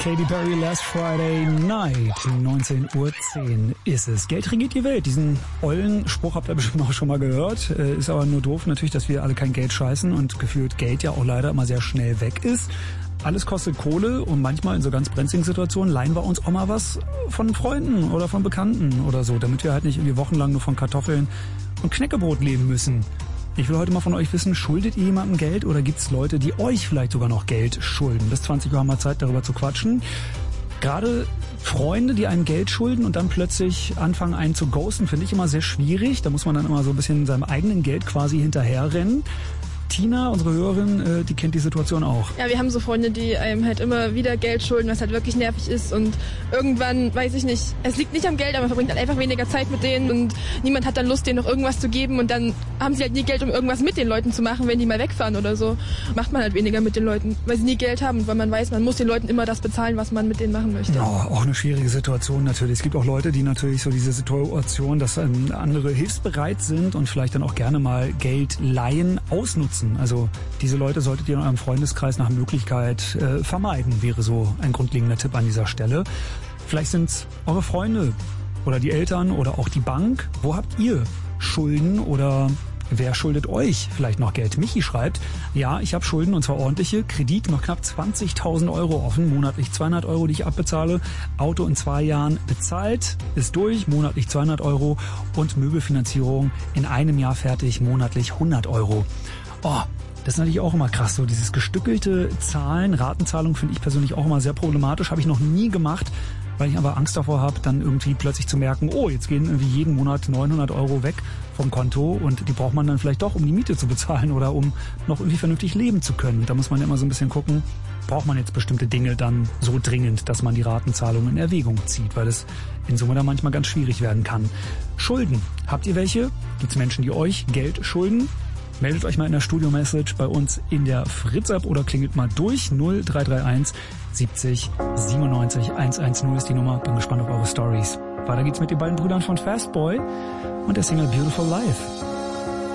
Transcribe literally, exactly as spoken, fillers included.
Katy Perry, Last Friday Night, neunzehn Uhr zehn ist es. Geld regiert die Welt. Diesen ollen Spruch habt ihr bestimmt auch schon mal gehört. Ist aber nur doof natürlich, dass wir alle kein Geld scheißen und gefühlt Geld ja auch leider immer sehr schnell weg ist. Alles kostet Kohle und manchmal in so ganz brenzligen Situationen leihen wir uns auch mal was von Freunden oder von Bekannten oder so, damit wir halt nicht irgendwie wochenlang nur von Kartoffeln und Knäckebrot leben müssen. Ich will heute mal von euch wissen, schuldet ihr jemandem Geld oder gibt es Leute, die euch vielleicht sogar noch Geld schulden? Bis zwanzig Uhr haben wir Zeit, darüber zu quatschen. Gerade Freunde, die einem Geld schulden und dann plötzlich anfangen, einen zu ghosten, finde ich immer sehr schwierig. Da muss man dann immer so ein bisschen seinem eigenen Geld quasi hinterherrennen. Tina, unsere Hörerin, äh, die kennt die Situation auch. Ja, wir haben so Freunde, die einem halt immer wieder Geld schulden, was halt wirklich nervig ist und irgendwann, weiß ich nicht, es liegt nicht am Geld, aber man verbringt halt einfach weniger Zeit mit denen und niemand hat dann Lust, denen noch irgendwas zu geben und dann haben sie halt nie Geld, um irgendwas mit den Leuten zu machen, wenn die mal wegfahren oder so. Macht man halt weniger mit den Leuten, weil sie nie Geld haben und weil man weiß, man muss den Leuten immer das bezahlen, was man mit denen machen möchte. Oh, auch eine schwierige Situation natürlich. Es gibt auch Leute, die natürlich so diese Situation, dass ähm, andere hilfsbereit sind und vielleicht dann auch gerne mal Geld leihen, ausnutzen. Also diese Leute solltet ihr in eurem Freundeskreis nach Möglichkeit äh, vermeiden, wäre so ein grundlegender Tipp an dieser Stelle. Vielleicht sind es eure Freunde oder die Eltern oder auch die Bank. Wo habt ihr Schulden oder wer schuldet euch vielleicht noch Geld? Michi schreibt, ja, ich habe Schulden und zwar ordentliche. Kredit noch knapp zwanzigtausend Euro offen, monatlich zweihundert Euro, die ich abbezahle. Auto in zwei Jahren bezahlt, ist durch, monatlich zweihundert Euro und Möbelfinanzierung in einem Jahr fertig, monatlich hundert Euro. Oh, das ist natürlich auch immer krass, so dieses gestückelte Zahlen, Ratenzahlung finde ich persönlich auch immer sehr problematisch, habe ich noch nie gemacht, weil ich aber Angst davor habe, dann irgendwie plötzlich zu merken, oh, jetzt gehen irgendwie jeden Monat neunhundert Euro weg vom Konto und die braucht man dann vielleicht doch, um die Miete zu bezahlen oder um noch irgendwie vernünftig leben zu können. Und da muss man ja immer so ein bisschen gucken, braucht man jetzt bestimmte Dinge dann so dringend, dass man die Ratenzahlung in Erwägung zieht, weil es in Summe dann manchmal ganz schwierig werden kann. Schulden, habt ihr welche? Gibt es Menschen, die euch Geld schulden? Meldet euch mal in der Studio-Message bei uns in der Fritz-App oder klingelt mal durch. null drei drei eins siebzig siebenundneunzig hundertzehn ist die Nummer. Bin gespannt auf eure Stories. Weiter geht's mit den beiden Brüdern von Fastboy und der Single Beautiful Life.